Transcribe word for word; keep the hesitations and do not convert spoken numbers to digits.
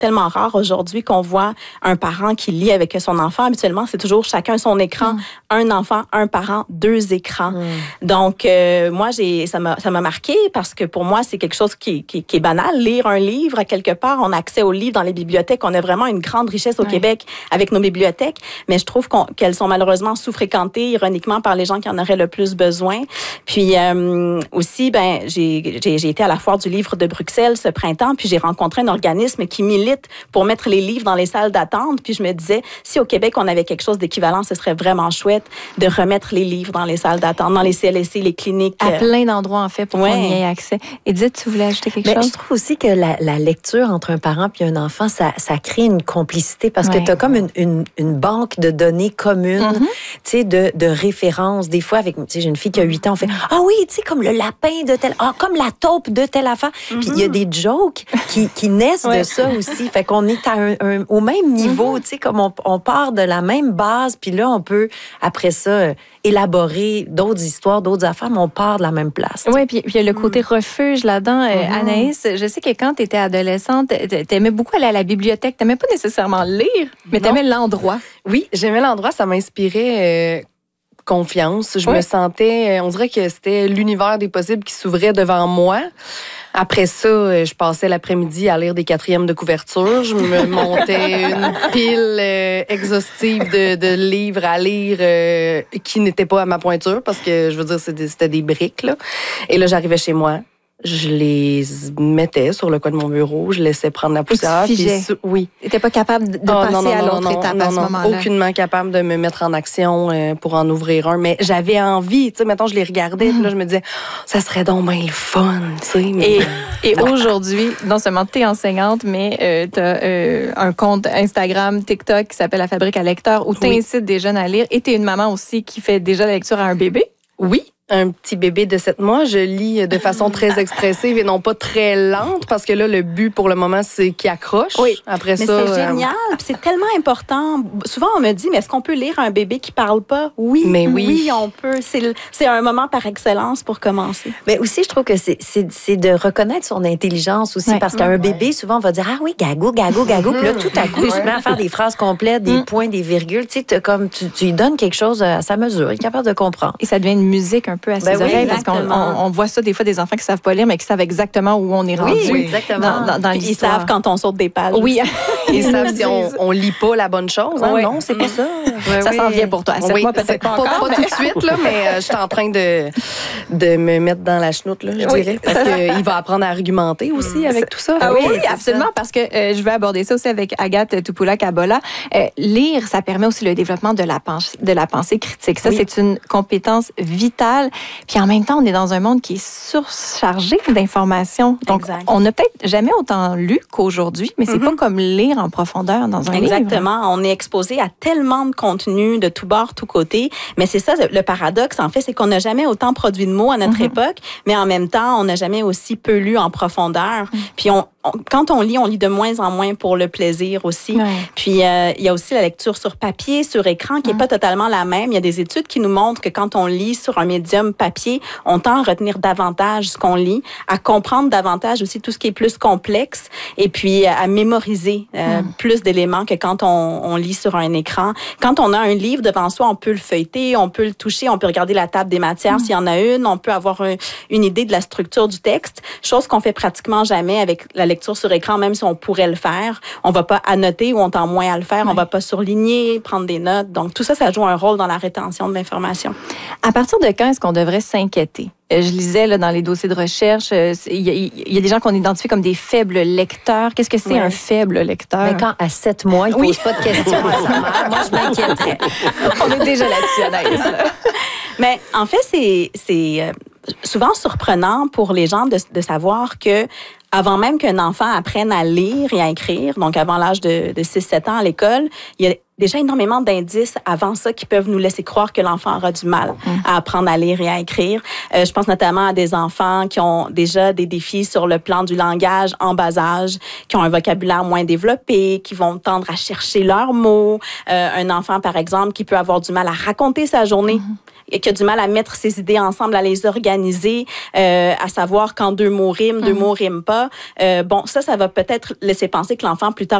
tellement rare aujourd'hui qu'on voit un parent qui lit avec son enfant. Habituellement, c'est toujours chacun son écran, mm. un enfant, un parent, deux écrans. Mm. Donc, euh, moi, j'ai, ça m'a, ça m'a marqué parce que pour moi, c'est quelque chose qui, qui, qui est banal. Lire un livre, à quelque part, on a accès aux livres dans les bibliothèques. On a vraiment une grande richesse au ouais. Québec avec nos bibliothèques, mais je trouve qu'on, qu'elles sont malheureusement sous-fréquentées, ironiquement, par les gens qui en auraient le plus besoin. Puis euh, aussi, ben, j'ai, j'ai, j'ai été à la Foire du livre de Bruxelles ce printemps, puis j'ai rencontré un organisme qui milite pour mettre les livres dans les salles d'attente. Puis je me disais, si au Québec, on avait quelque chose d'équivalent, ce serait vraiment chouette de remettre les livres dans les salles d'attente, dans les C L S C, les cliniques. À plein d'endroits, en fait, pour ouais. qu'on y ait accès. Edith, tu voulais ajouter quelque Mais chose? Je trouve aussi que la, la lecture entre un parent et un enfant, ça, ça crée une complicité parce ouais. que tu as comme une, une, une banque de données communes, mm-hmm. tu sais, de, de références. Des fois, avec, tu sais, j'ai une fille qui a huit ans, on fait « Ah oui, tu sais, comme le lapin de telle... Ah, comme la taupe de telle affaire. Mm-hmm. » Puis il y a des jokes qui, qui naissent ouais. de ça aussi. Fait qu'on est à un, un, au même niveau, mm-hmm. tu sais, comme on, on part de la même base, puis là, on peut, après ça, élaborer d'autres histoires, d'autres affaires, mais on part de la même place. Oui, puis il y a le côté refuge là-dedans. Mm-hmm. Anaïs, je sais que quand tu étais adolescente, tu aimais beaucoup aller à la bibliothèque. Tu n'aimais pas nécessairement lire, mais tu aimais l'endroit. Oui, j'aimais l'endroit. Ça m'inspirait... Euh... confiance. Je oui. me sentais, on dirait que c'était l'univers des possibles qui s'ouvrait devant moi. Après ça, je passais l'après-midi à lire des quatrièmes de couverture. Je me montais une pile euh, exhaustive de, de livres à lire euh, qui n'étaient pas à ma pointure parce que, je veux dire, c'était, c'était des briques, là. Et là, j'arrivais chez moi. Je les mettais sur le coin de mon bureau, je laissais prendre la poussière. Tu figais. Puis, oui. Tu n'étais pas capable de oh, passer non, non, à l'autre non, étape non, à ce non, moment-là? Aucunement capable de me mettre en action euh, pour en ouvrir un. Mais j'avais envie, tu sais, mettons, je les regardais, mm. puis là, je me disais, ça serait donc bien le fun, tu sais. Mais... Et, et aujourd'hui, non seulement tu es enseignante, mais euh, tu as euh, un compte Instagram, TikTok qui s'appelle La Fabrique à lecteurs où tu oui. incites des jeunes à lire. Et tu es une maman aussi qui fait déjà la lecture à un bébé. Oui. Un petit bébé de sept mois, je lis de façon très expressive et non pas très lente parce que là, le but pour le moment, c'est qu'il accroche. Oui, après mais ça, c'est génial. Euh... Puis c'est tellement important. Souvent, on me dit, mais est-ce qu'on peut lire un bébé qui parle pas? Oui, mais oui. oui, on peut. C'est, c'est un moment par excellence pour commencer. Mais aussi, je trouve que c'est, c'est, c'est de reconnaître son intelligence aussi, ouais. parce qu'un mmh, bébé, ouais. souvent, on va dire, ah oui, gagou, gagou, gagou. Puis là, tout à coup, il se met à faire des phrases complètes, des mmh. points, des virgules. Tu sais, comme tu, tu lui donnes quelque chose à sa mesure, il est capable de comprendre. Et ça devient une musique un peu à ses ben oreilles. Oui, parce qu'on on, on voit ça des fois des enfants qui savent pas lire, mais qui savent exactement où on est rendu. Oui, oui exactement. Dans, dans, dans ils savent quand on saute des pages. Oui. Ils savent si on, on lit pas la bonne chose. Hein? Oui. Non, c'est pas ça. Oui, ça oui. s'en vient pour toi. Oui, moi, peut-être pas, pas, encore, pas mais... tout de suite, là, mais euh, je suis en train de, de me mettre dans la chenoute, là, je oui, dirais. Parce qu'il va apprendre à argumenter aussi avec tout ça. Ah oui, oui absolument, ça. Parce que euh, je veux aborder ça aussi avec Agathe Tupoula-Kabola. Euh, lire, ça permet aussi le développement de la, pen- de la pensée critique. Ça, oui. c'est une compétence vitale. Puis en même temps, on est dans un monde qui est surchargé d'informations. Donc, exact. On n'a peut-être jamais autant lu qu'aujourd'hui, mais c'est mm-hmm. pas comme lire en profondeur dans un Exactement. livre. Exactement. On est exposé à tellement de contenu de tous bords, tous côtés. Mais c'est ça, le paradoxe, en fait, c'est qu'on n'a jamais autant produit de mots à notre mm-hmm. époque, mais en même temps, on n'a jamais aussi peu lu en profondeur. Mm-hmm. Puis, on, on, quand on lit, on lit de moins en moins pour le plaisir aussi. Ouais. Puis, euh, il y a aussi la lecture sur papier, sur écran, qui n'est mm-hmm. pas totalement la même. Il y a des études qui nous montrent que quand on lit sur un médium papier, on tend à retenir davantage ce qu'on lit, à comprendre davantage aussi tout ce qui est plus complexe et puis à mémoriser euh, mm. plus d'éléments que quand on, on lit sur un écran. Quand on a un livre devant soi, on peut le feuilleter, on peut le toucher, on peut regarder la table des matières mm. s'il y en a une, on peut avoir un, une idée de la structure du texte, chose qu'on fait pratiquement jamais avec la lecture sur écran, même si on pourrait le faire. On va pas annoter ou on tend moins à le faire, oui. on va pas surligner, prendre des notes. Donc tout ça, ça joue un rôle dans la rétention de l'information. À partir de quand est-ce qu'on devrait s'inquiéter? Je lisais là, dans les dossiers de recherche, il y, a, il y a des gens qu'on identifie comme des faibles lecteurs. Qu'est-ce que c'est ouais. un faible lecteur? Mais quand à sept mois, il ne oui. pose pas de questions à sa mère, moi, je m'inquiéterais. On est déjà là-dessus, Anaïs. Mais en fait, c'est, c'est souvent surprenant pour les gens de, de savoir que avant même qu'un enfant apprenne à lire et à écrire, donc avant l'âge de, de six sept ans à l'école, il y a déjà énormément d'indices avant ça qui peuvent nous laisser croire que l'enfant aura du mal mmh. à apprendre à lire et à écrire. Euh, je pense notamment à des enfants qui ont déjà des défis sur le plan du langage en bas âge, qui ont un vocabulaire moins développé, qui vont tendre à chercher leurs mots. Euh, un enfant, par exemple, qui peut avoir du mal à raconter sa journée. Mmh. qui a du mal à mettre ses idées ensemble, à les organiser, euh, à savoir quand deux mots riment, deux mm-hmm. mots riment pas. Euh, bon, ça, ça va peut-être laisser penser que l'enfant plus tard